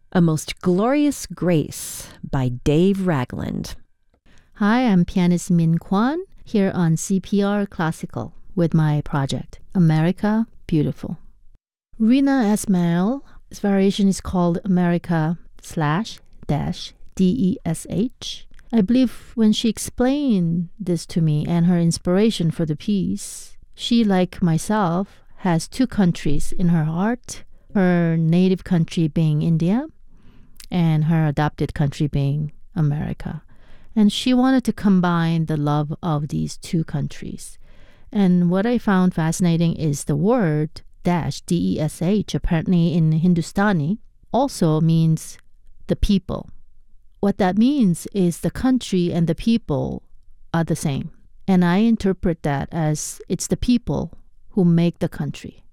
A Most Glorious Grace by Dave Ragland. Hi, I'm pianist Min Kwan here on CPR Classical with my project, America Beautiful. Rina Esmail's variation is called America /Desh. I believe when she explained this to me and her inspiration for the piece, she, like myself, has two countries in her heart, her native country being India and her adopted country being America. And she wanted to combine the love of these two countries. And what I found fascinating is the word dash, D-E-S-H, apparently in Hindustani, also means the people. What that means is the country and the people are the same. And I interpret that as it's the people who make the country.